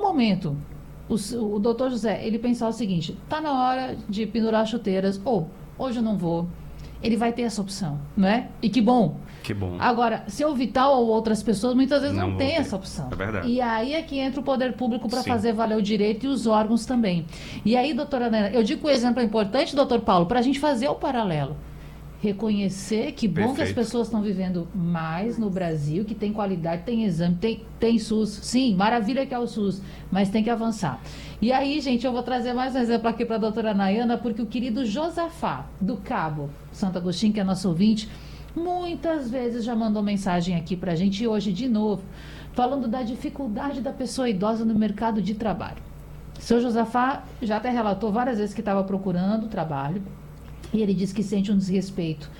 momento o doutor José, ele pensar o seguinte, tá na hora de pendurar chuteiras, ou hoje eu não vou, ele vai ter essa opção, não é? E que bom. Que bom. Agora, se eu Vital ou outras pessoas, muitas vezes não tem ter essa opção. É verdade. E aí é que entra o poder público para fazer valer o direito e os órgãos também. E aí, doutora Nena, eu digo que o exemplo é importante, doutor Paulo, para a gente fazer o paralelo. Reconhecer que bom que as pessoas estão vivendo mais no Brasil, que tem qualidade, tem exame, tem SUS. Sim, maravilha que é o SUS, mas tem que avançar. E aí, gente, eu vou trazer mais um exemplo aqui para a doutora Nayana, porque o querido Josafá, do Cabo Santo Agostinho, que é nosso ouvinte, muitas vezes já mandou mensagem aqui para a gente, e hoje de novo, falando da dificuldade da pessoa idosa no mercado de trabalho. Seu Josafá já até relatou várias vezes que estava procurando trabalho, e ele diz que sente um desrespeito,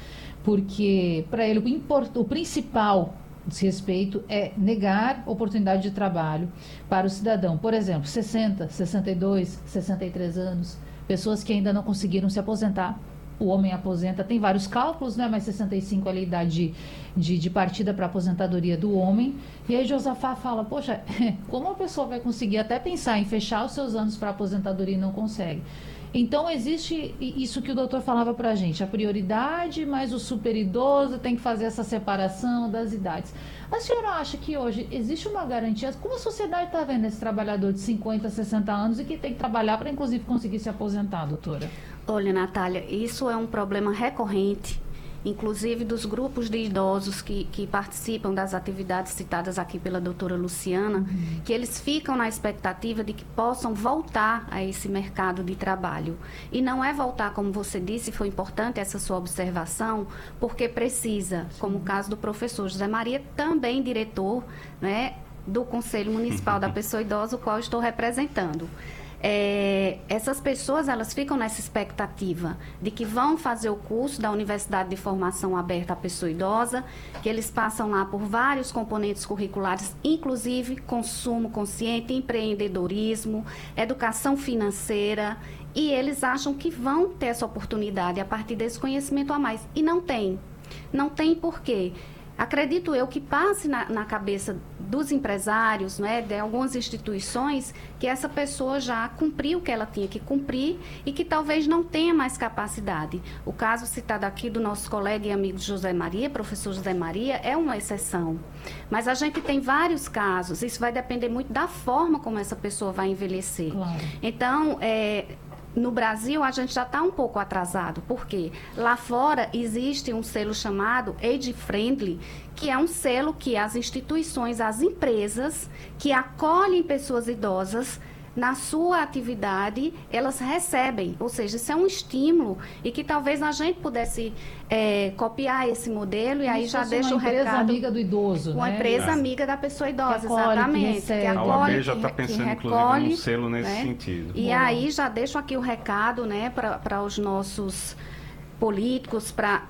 porque para ele o principal desrespeito é negar oportunidade de trabalho para o cidadão. Por exemplo, 60, 62, 63 anos, pessoas que ainda não conseguiram se aposentar. O homem aposenta, tem vários cálculos, né? Mas 65 é a idade de partida para a aposentadoria do homem. E aí Josafá fala, poxa, como a pessoa vai conseguir até pensar em fechar os seus anos para a aposentadoria e não consegue? Então, existe isso que o doutor falava para a gente, a prioridade, mas o super idoso tem que fazer essa separação das idades. A senhora acha que hoje existe uma garantia? Como a sociedade está vendo esse trabalhador de 50, 60 anos e que tem que trabalhar para, inclusive, conseguir se aposentar, doutora? Olha, Natália, isso é um problema recorrente, inclusive dos grupos de idosos que participam das atividades citadas aqui pela doutora Luciana, que eles ficam na expectativa de que possam voltar a esse mercado de trabalho. E não é voltar, como você disse, foi importante essa sua observação, porque precisa, como o caso do professor José Maria, também diretor, né, do Conselho Municipal da Pessoa Idosa, o qual estou representando. Essas pessoas, elas ficam nessa expectativa de que vão fazer o curso da Universidade de Formação Aberta à Pessoa Idosa, que eles passam lá por vários componentes curriculares, inclusive consumo consciente, empreendedorismo, educação financeira, e eles acham que vão ter essa oportunidade a partir desse conhecimento a mais, e não tem. Não tem por quê? Acredito eu que passe na cabeça dos empresários, né, de algumas instituições, que essa pessoa já cumpriu o que ela tinha que cumprir e que talvez não tenha mais capacidade. O caso citado aqui do nosso colega e amigo José Maria, professor José Maria, é uma exceção. Mas a gente tem vários casos, isso vai depender muito da forma como essa pessoa vai envelhecer. Claro. Então, no Brasil, a gente já está um pouco atrasado, porque lá fora existe um selo chamado Age Friendly, que é um selo que as instituições, as empresas que acolhem pessoas idosas na sua atividade, elas recebem. Ou seja, isso é um estímulo e que talvez a gente pudesse copiar esse modelo e aí já deixa o recado. Uma empresa amiga do idoso, uma empresa amiga da pessoa idosa, exatamente. Que a OAB já está pensando, inclusive, num selo nesse sentido. E aí já deixo aqui o recado, né, para os nossos políticos, para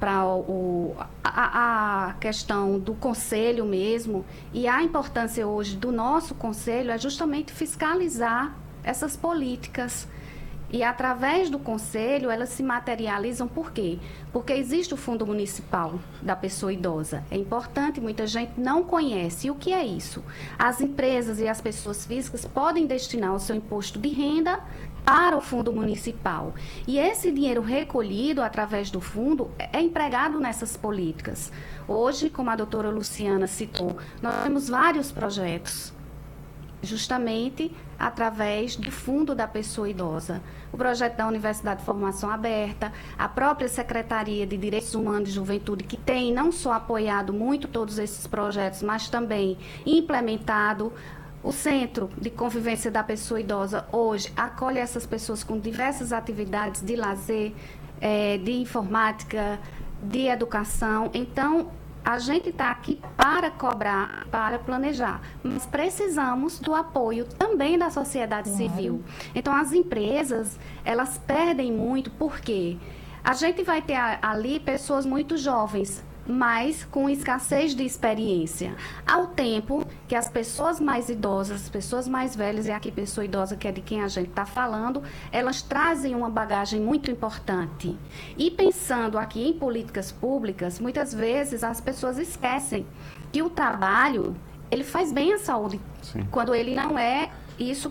a questão do conselho mesmo. E a importância hoje do nosso conselho é justamente fiscalizar essas políticas. E através do conselho, elas se materializam por quê? Porque existe o Fundo Municipal da Pessoa Idosa. É importante, muita gente não conhece. E o que é isso? As empresas e as pessoas físicas podem destinar o seu imposto de renda para o Fundo Municipal. E esse dinheiro recolhido através do fundo é empregado nessas políticas. Hoje, como a doutora Luciana citou, nós temos vários projetos, justamente através do Fundo da Pessoa Idosa. O projeto da Universidade de Formação Aberta, a própria Secretaria de Direitos Humanos e Juventude, que tem não só apoiado muito todos esses projetos, mas também implementado. O Centro de Convivência da Pessoa Idosa hoje acolhe essas pessoas com diversas atividades de lazer, de informática, de educação. Então, a gente está aqui para cobrar, para planejar, mas precisamos do apoio também da sociedade civil. Então, as empresas, elas perdem muito, porque a gente vai ter ali pessoas muito jovens, mas com escassez de experiência. Ao tempo que as pessoas mais idosas, as pessoas mais velhas, e aqui pessoa idosa, que é de quem a gente está falando, elas trazem uma bagagem muito importante. E pensando aqui em políticas públicas, muitas vezes as pessoas esquecem que o trabalho, ele faz bem à saúde. Sim. Quando ele não é isso